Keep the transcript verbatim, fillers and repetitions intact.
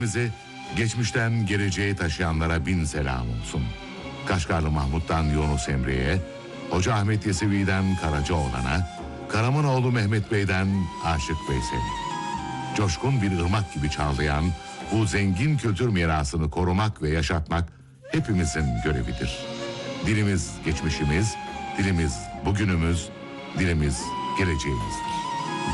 Bizi geçmişten geleceğe taşıyanlara bin selam olsun. Kaşgarlı Mahmut'tan Yunus Emre'ye, Hoca Ahmet Yesevi'den Karacaoğlan'a, Karamanoğlu Mehmet Bey'den Aşık Veysel'e. Coşkun bir ırmak gibi çağlayan bu zengin kültür mirasını korumak ve yaşatmak hepimizin görevidir. Dilimiz geçmişimiz, dilimiz bugünümüz, dilimiz geleceğimizdir.